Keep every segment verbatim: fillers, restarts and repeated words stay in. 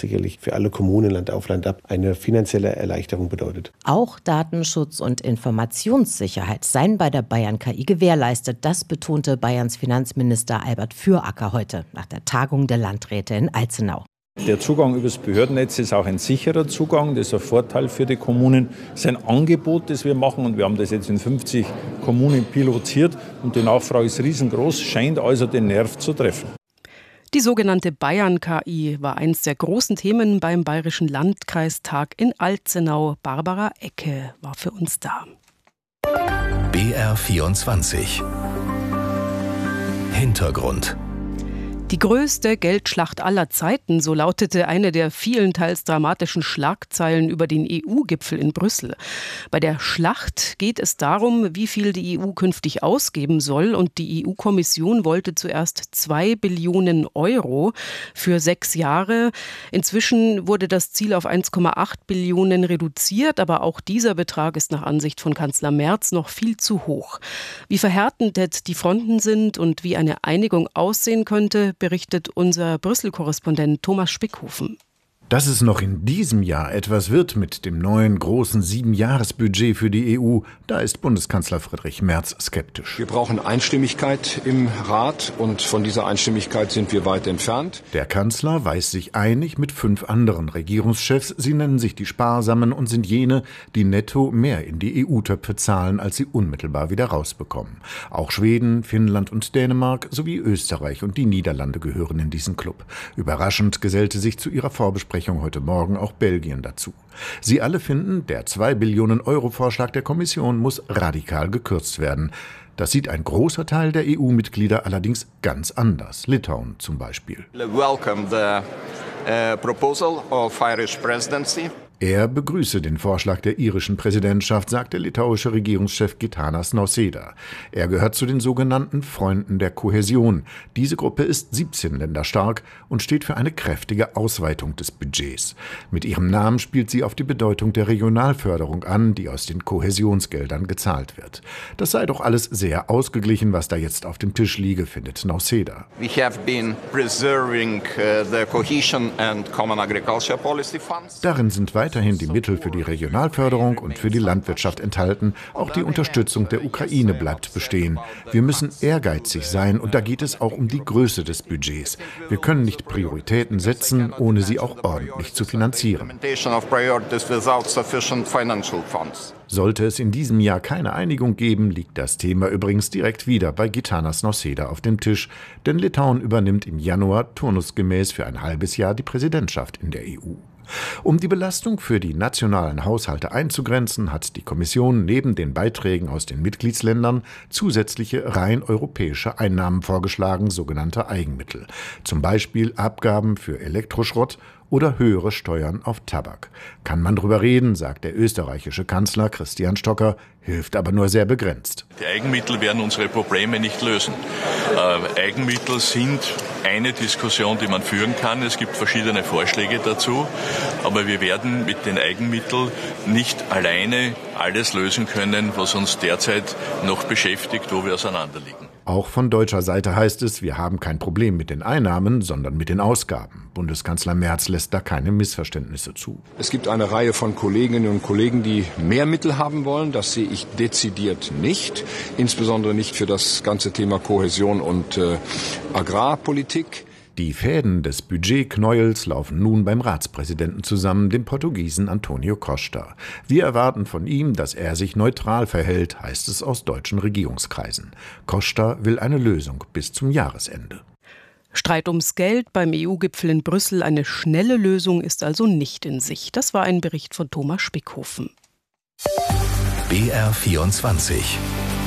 sicherlich für alle Kommunen Land auf Land ab eine finanzielle Erleichterung bedeutet. Auch Datenschutz und Informationssicherheit seien bei der Bayern K I gewährleistet. Das betonte Bayerns Finanzminister Albert Füracker heute nach der Tagung der Landräte in Alzenau. Der Zugang übers Behördennetz ist auch ein sicherer Zugang. Das ist ein Vorteil für die Kommunen. Das ist ein Angebot, das wir machen. Und wir haben das jetzt in fünfzig Kommunen pilotiert. Und die Nachfrage ist riesengroß, scheint also den Nerv zu treffen. Die sogenannte Bayern-K I war eines der großen Themen beim Bayerischen Landkreistag in Alzenau. Barbara Ecke war für uns da. B R vierundzwanzig Hintergrund. Die größte Geldschlacht aller Zeiten, so lautete eine der vielen teils dramatischen Schlagzeilen über den E U-Gipfel in Brüssel. Bei der Schlacht geht es darum, wie viel die E U künftig ausgeben soll. Und die E U-Kommission wollte zuerst zwei Billionen Euro für sechs Jahre. Inzwischen wurde das Ziel auf eins Komma acht Billionen reduziert. Aber auch dieser Betrag ist nach Ansicht von Kanzler Merz noch viel zu hoch. Wie verhärtend jetzt die Fronten sind und wie eine Einigung aussehen könnte, berichtet unser Brüssel-Korrespondent Thomas Spickhofen. Dass es noch in diesem Jahr etwas wird mit dem neuen großen Siebenjahresbudget für die E U, da ist Bundeskanzler Friedrich Merz skeptisch. Wir brauchen Einstimmigkeit im Rat und von dieser Einstimmigkeit sind wir weit entfernt. Der Kanzler weiß sich einig mit fünf anderen Regierungschefs. Sie nennen sich die Sparsamen und sind jene, die netto mehr in die E U-Töpfe zahlen, als sie unmittelbar wieder rausbekommen. Auch Schweden, Finnland und Dänemark sowie Österreich und die Niederlande gehören in diesen Club. Überraschend gesellte sich zu ihrer Vorbesprechung heute Morgen auch Belgien dazu. Sie alle finden, der zwei Billionen Euro Vorschlag der Kommission muss radikal gekürzt werden. Das sieht ein großer Teil der E U-Mitglieder allerdings ganz anders. Litauen zum Beispiel. Welcome the uh, proposal of Irish presidency. Er begrüße den Vorschlag der irischen Präsidentschaft, sagt der litauische Regierungschef Gitanas Nausėda. Er gehört zu den sogenannten Freunden der Kohäsion. Diese Gruppe ist siebzehn Länder stark und steht für eine kräftige Ausweitung des Budgets. Mit ihrem Namen spielt sie auf die Bedeutung der Regionalförderung an, die aus den Kohäsionsgeldern gezahlt wird. Das sei doch alles sehr ausgeglichen, was da jetzt auf dem Tisch liege, findet Nausėda. We have been preserving uh, the cohesion and common agriculture policy funds. Darin sind weiterhin die Mittel für die Regionalförderung und für die Landwirtschaft enthalten. Auch die Unterstützung der Ukraine bleibt bestehen. Wir müssen ehrgeizig sein und da geht es auch um die Größe des Budgets. Wir können nicht Prioritäten setzen, ohne sie auch ordentlich zu finanzieren. Sollte es in diesem Jahr keine Einigung geben, liegt das Thema übrigens direkt wieder bei Gitanas Nausėda auf dem Tisch. Denn Litauen übernimmt im Januar turnusgemäß für ein halbes Jahr die Präsidentschaft in der E U. Um die Belastung für die nationalen Haushalte einzugrenzen, hat die Kommission neben den Beiträgen aus den Mitgliedsländern zusätzliche rein europäische Einnahmen vorgeschlagen, sogenannte Eigenmittel. Zum Beispiel Abgaben für Elektroschrott oder höhere Steuern auf Tabak. Kann man drüber reden, sagt der österreichische Kanzler Christian Stocker, hilft aber nur sehr begrenzt. Die Eigenmittel werden unsere Probleme nicht lösen. Äh, Eigenmittel sind eine Diskussion, die man führen kann. Es gibt verschiedene Vorschläge dazu. Aber wir werden mit den Eigenmitteln nicht alleine alles lösen können, was uns derzeit noch beschäftigt, wo wir auseinanderliegen. Auch von deutscher Seite heißt es, wir haben kein Problem mit den Einnahmen, sondern mit den Ausgaben. Bundeskanzler Merz lässt da keine Missverständnisse zu. Es gibt eine Reihe von Kolleginnen und Kollegen, die mehr Mittel haben wollen. Das sehe ich dezidiert nicht. Insbesondere nicht für das ganze Thema Kohäsion und äh, Agrarpolitik. Die Fäden des Budgetknäuels laufen nun beim Ratspräsidenten zusammen, dem Portugiesen Antonio Costa. Wir erwarten von ihm, dass er sich neutral verhält, heißt es aus deutschen Regierungskreisen. Costa will eine Lösung bis zum Jahresende. Streit ums Geld beim E U-Gipfel in Brüssel. Eine schnelle Lösung ist also nicht in Sicht. Das war ein Bericht von Thomas Spickhofen. B R vierundzwanzig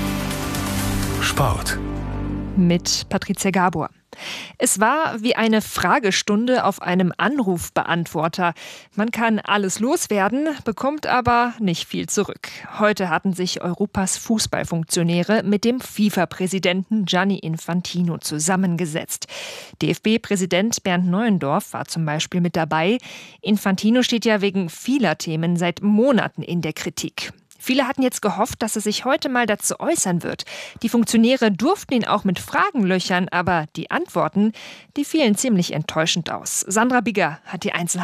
Sport mit Patricia Gabor. Es war wie eine Fragestunde auf einem Anrufbeantworter. Man kann alles loswerden, bekommt aber nicht viel zurück. Heute hatten sich Europas Fußballfunktionäre mit dem FIFA-Präsidenten Gianni Infantino zusammengesetzt. D F B-Präsident Bernd Neuendorf war zum Beispiel mit dabei. Infantino steht ja wegen vieler Themen seit Monaten in der Kritik. Viele hatten jetzt gehofft, dass er sich heute mal dazu äußern wird. Die Funktionäre durften ihn auch mit Fragen löchern, aber die Antworten, die fielen ziemlich enttäuschend aus. Sandra Bigger hat die Einzelheiten.